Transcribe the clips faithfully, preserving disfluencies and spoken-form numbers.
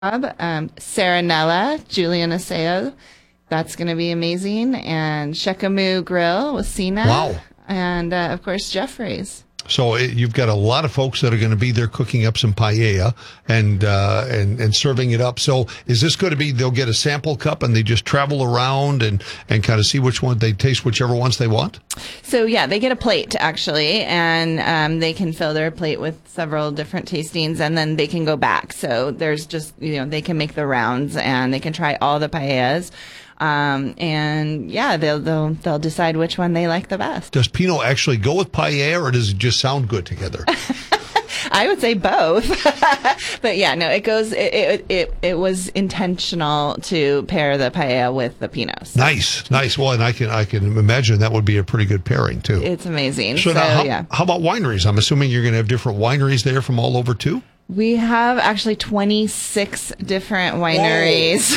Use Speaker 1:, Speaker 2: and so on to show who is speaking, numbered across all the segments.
Speaker 1: Um, Saranella, Julian Aseo. That's going to be amazing. And Shekamu Grill with Sina.
Speaker 2: Wow.
Speaker 1: And, uh, of course, Jeffrey's.
Speaker 2: So it, you've got a lot of folks that are going to be there cooking up some paella and, uh, and, and serving it up. So is this going to be, they'll get a sample cup and they just travel around and, and kind of see which one they taste, whichever ones they want?
Speaker 1: So, yeah, they get a plate, actually, and um, they can fill their plate with several different tastings, and then they can go back. So there's just, you know, they can make the rounds, and they can try all the paellas. Um, and yeah, they'll, they'll, they'll decide which one they like the best.
Speaker 2: Does Pinot actually go with paella, or does it just sound good together?
Speaker 1: I would say both, but yeah, no, it goes, it, it, it, it was intentional to pair the paella with the Pinot. So.
Speaker 2: Nice, nice. Well, and I can, I can imagine that would be a pretty good pairing too.
Speaker 1: It's amazing.
Speaker 2: So,
Speaker 1: so
Speaker 2: now, how,
Speaker 1: yeah.
Speaker 2: how about wineries? I'm assuming you're going to have different wineries there from all over too?
Speaker 1: We have actually twenty-six different wineries.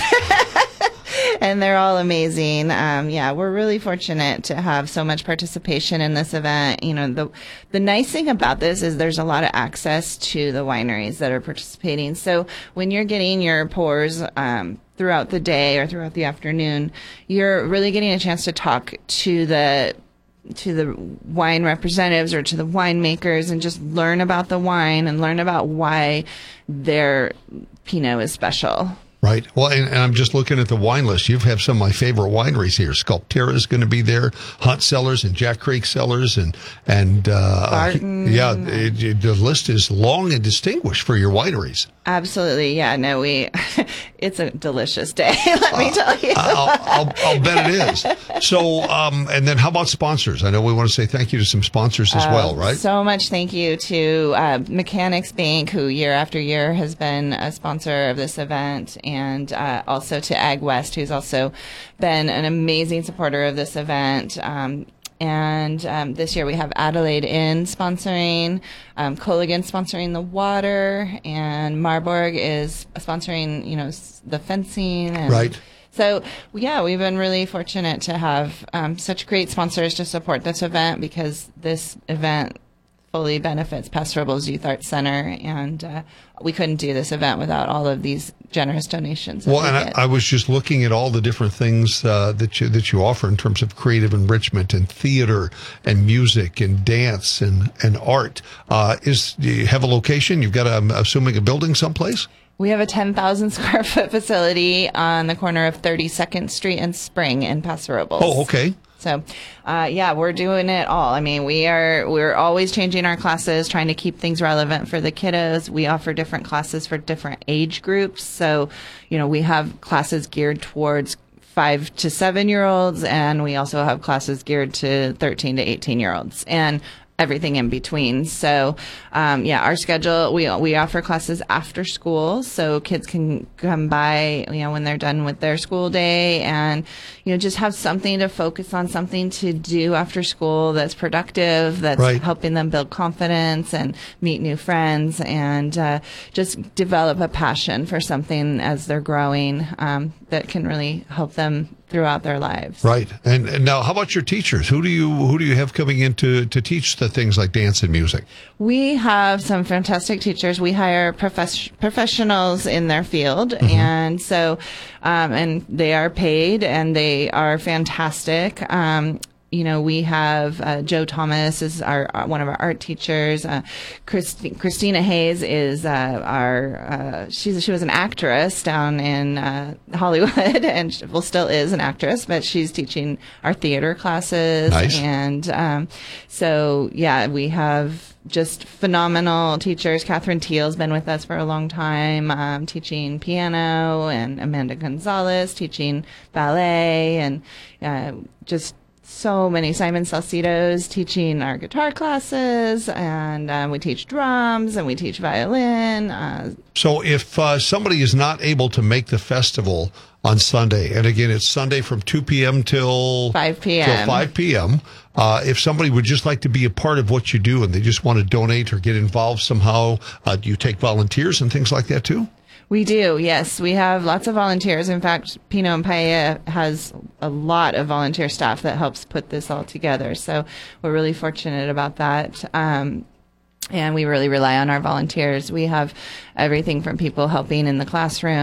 Speaker 1: And they're all amazing. Um, yeah, we're really fortunate to have so much participation in this event. You know, the the nice thing about this is there's a lot of access to the wineries that are participating. So when you're getting your pours um, throughout the day or throughout the afternoon, you're really getting a chance to talk to the to the wine representatives or to the winemakers and just learn about the wine and learn about why their Pinot is special.
Speaker 2: Right. Well, and, and I'm just looking at the wine list. You have some of my favorite wineries here. Sculptera is going to be there, Hunt Cellars and Jack Creek Cellars, and and uh,
Speaker 1: Barton.
Speaker 2: yeah, it, it, the list is long and distinguished for your wineries.
Speaker 1: Absolutely, yeah. No, we. It's a delicious day. Let me tell you.
Speaker 2: I'll, I'll, I'll bet it is. So, um, and then how about sponsors? I know we want to say thank you to some sponsors as uh, well, right?
Speaker 1: So much thank you to uh, Mechanics Bank, who year after year has been a sponsor of this event, and uh, also to Ag West, who's also been an amazing supporter of this event. Um, And um, this year we have Adelaide Inn sponsoring, um, Culligan sponsoring the water, and Marburg is sponsoring, you know, the fencing. And
Speaker 2: right.
Speaker 1: So, yeah, we've been really fortunate to have um, such great sponsors to support this event, because this event fully benefits Paso Robles Youth Arts Center, and uh, we couldn't do this event without all of these generous donations.
Speaker 2: Well, and I, I was just looking at all the different things uh, that you that you offer in terms of creative enrichment and theater and music and dance and and art. Uh, is do you have a location? You've got, a, I'm assuming, a building someplace?
Speaker 1: We have a ten thousand square foot facility on the corner of thirty-second Street and Spring in Paso Robles.
Speaker 2: Oh, okay.
Speaker 1: So, uh, yeah, we're doing it all. I mean, we are, we're always changing our classes, trying to keep things relevant for the kiddos. We offer different classes for different age groups. So, you know, we have classes geared towards five to seven year olds, and we also have classes geared to thirteen to eighteen year olds. And everything in between. So, um, yeah, our schedule, we we offer classes after school, so kids can come by, you know, when they're done with their school day, and, you know, just have something to focus on, something to do after school that's productive, that's
Speaker 2: right.
Speaker 1: helping them build confidence and meet new friends, and uh, just develop a passion for something as they're growing, um, that can really help them throughout their lives.
Speaker 2: Right. And, and now, how about your teachers? Who do you who do you have coming in to, to teach the things like dance and music?
Speaker 1: We have some fantastic teachers. We hire profes- professionals in their field, mm-hmm. and so um, and they are paid, and they are fantastic. Um, You know, we have uh, Joe Thomas is our, our one of our art teachers. Uh, Christi- Christina Hayes is uh, our uh, she's she was an actress down in uh, Hollywood, and she, well, still is an actress, but she's teaching our theater classes.
Speaker 2: Nice.
Speaker 1: And um, so, yeah, we have just phenomenal teachers. Catherine Teal's been with us for a long time, um, teaching piano, and Amanda Gonzalez teaching ballet, and uh, just. So many. Simon Salcido's teaching our guitar classes, and um, we teach drums, and we teach violin. Uh,
Speaker 2: so if uh, somebody is not able to make the festival on Sunday, and again, it's Sunday from two p.m. till
Speaker 1: five p.m.
Speaker 2: till five p.m., uh, if somebody would just like to be a part of what you do and they just want to donate or get involved somehow, uh, do you take volunteers and things like that too?
Speaker 1: We do, yes. We have lots of volunteers. In fact, Pinot and Paella has a lot of volunteer staff that helps put this all together. So we're really fortunate about that. Um, And we really rely on our volunteers. We have everything from people helping in the classroom